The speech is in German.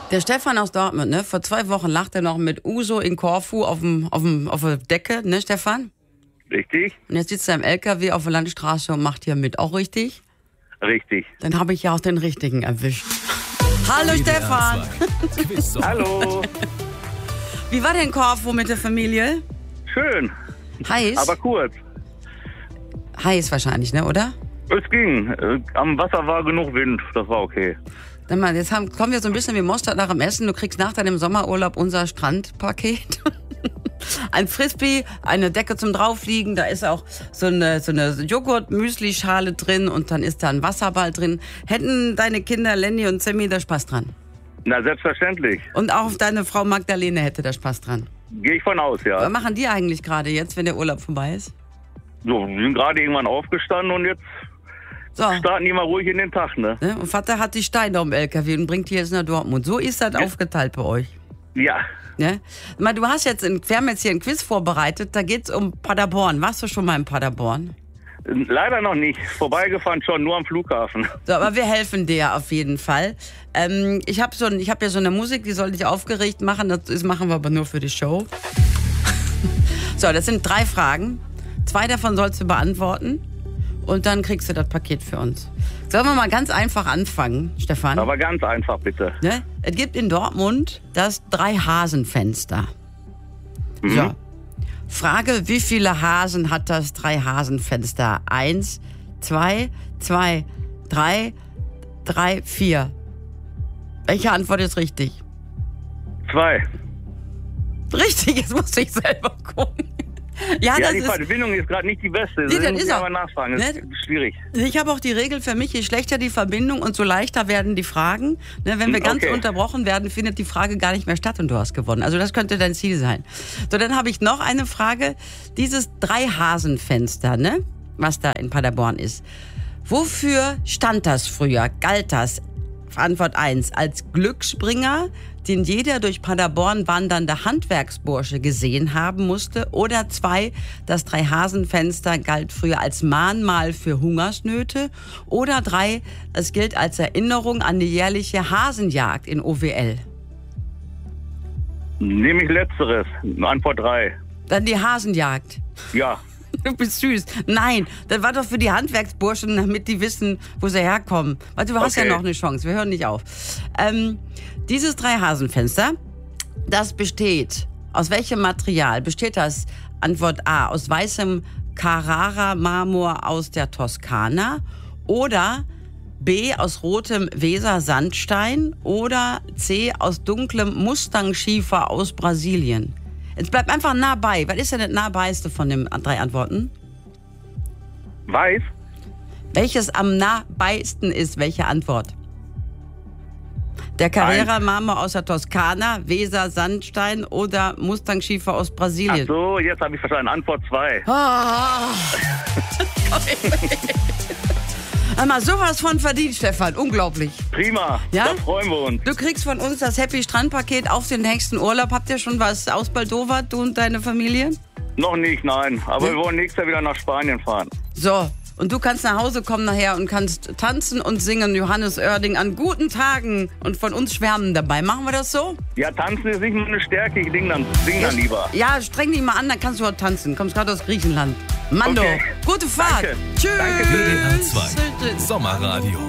Der Stefan aus Dortmund, ne? Vor 2 Wochen lacht er noch mit Uso in Korfu auf der Decke, ne, Stefan? Richtig? Und jetzt sitzt er im LKW auf der Landstraße und macht hier mit. Auch richtig? Richtig. Dann habe ich ja auch den richtigen erwischt. Hallo Stefan! Hallo! Wie war denn Korfu mit der Familie? Schön, Heiß? aber kurz. Heiß wahrscheinlich, ne, oder? Es ging. Am Wasser war genug Wind, das war okay. Sag mal, jetzt kommen wir so ein bisschen wie Mostert nach dem Essen. Du kriegst nach deinem Sommerurlaub unser Strandpaket. Ein Frisbee, eine Decke zum Draufliegen, da ist auch so eine Joghurt-Müsli-Schale drin und dann ist da ein Wasserball drin. Hätten deine Kinder Lenny und Sammy da Spaß dran? Na, selbstverständlich. Und auch deine Frau Magdalene hätte da Spaß dran? Gehe ich von aus, ja. Was machen die eigentlich gerade jetzt, wenn der Urlaub vorbei ist? So, wir sind gerade irgendwann aufgestanden und jetzt starten die mal ruhig in den Tag, ne? Und Vater hat die Steine um LKW und bringt die jetzt nach Dortmund. So ist das aufgeteilt bei euch. Ja. Ne? Wir haben jetzt hier ein Quiz vorbereitet, da geht's um Paderborn. Warst du schon mal in Paderborn? Leider noch nicht. Vorbeigefahren schon, nur am Flughafen. So, aber wir helfen dir auf jeden Fall. Ich habe ja so eine Musik, die soll dich aufgeregt machen. Das machen wir aber nur für die Show. So, das sind 3 Fragen. 2 davon sollst du beantworten. Und dann kriegst du das Paket für uns. Sollen wir mal ganz einfach anfangen, Stefan? Aber ganz einfach, bitte. Ne? Es gibt in Dortmund das 3-Hasen-Fenster. Mhm. So. Frage, wie viele Hasen hat das 3-Hasen-Fenster? 1, 2, 2, 3, 3, 4. Welche Antwort ist richtig? 2. Richtig, jetzt muss ich selber gucken. Ja, die Verbindung ist gerade nicht die beste. Nee, das ist auch, aber nachfragen, das ist schwierig. Ich habe auch die Regel für mich, je schlechter die Verbindung und so leichter werden die Fragen. Ne, wenn wir ganz unterbrochen werden, findet die Frage gar nicht mehr statt und du hast gewonnen. Also das könnte dein Ziel sein. So, dann habe ich noch eine Frage. Dieses 3-Hasen-Fenster, ne, was da in Paderborn ist. Wofür stand das früher? Galt das? Antwort 1, als Glücksbringer, den jeder durch Paderborn wandernde Handwerksbursche gesehen haben musste. Oder 2, das 3-Hasen-Fenster galt früher als Mahnmal für Hungersnöte. Oder 3, es gilt als Erinnerung an die jährliche Hasenjagd in OWL. Nehme ich Letzteres, Antwort 3. Dann die Hasenjagd. Ja. Du bist süß. Nein, das war doch für die Handwerksburschen, damit die wissen, wo sie herkommen. Weil du hast ja noch eine Chance, wir hören nicht auf. Dieses 3-Hasen-Fenster, das besteht, aus welchem Material besteht das? Antwort A, aus weißem Carrara-Marmor aus der Toskana. Oder B, aus rotem Weser-Sandstein. Oder C, aus dunklem Mustang-Schiefer aus Brasilien. Jetzt bleib einfach nah bei. Was ist denn das nahbeiste von den 3 Antworten? Weiß. Welches am nahbeisten ist? Welche Antwort? Der Carrara-Marmor aus der Toskana, Weser, Sandstein oder Mustang-Schiefer aus Brasilien? Ach so, jetzt habe ich verstanden. Antwort 2. Einmal sowas von verdient, Stefan. Unglaublich. Prima, ja? Da freuen wir uns. Du kriegst von uns das Happy Strandpaket auf den nächsten Urlaub. Habt ihr schon was ausbaldowert, du und deine Familie? Noch nicht, nein. Aber wir wollen nächstes Jahr wieder nach Spanien fahren. So, und du kannst nach Hause kommen nachher und kannst tanzen und singen Johannes Oerding an guten Tagen und von uns schwärmen dabei. Machen wir das so? Ja, tanzen ist nicht meine Stärke. Ich sing dann lieber. Ja, streng dich mal an, dann kannst du auch tanzen. Kommst gerade aus Griechenland. Mando, gute Fahrt. Danke. Tschüss. Danke. WDR 2 Sommerradio.